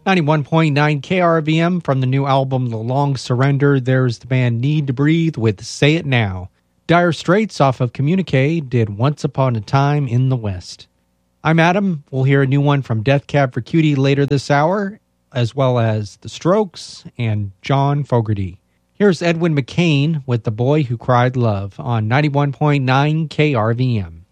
91.9 KRVM from the new album The Long Surrender. There's the band Need to Breathe with Say It Now. Dire Straits off of Communique did Once Upon a Time in the West. I'm Adam. We'll hear a new one from Death Cab for Cutie later this hour, as well as The Strokes and John Fogerty. Here's Edwin McCain with The Boy Who Cried Love on 91.9 KRVM.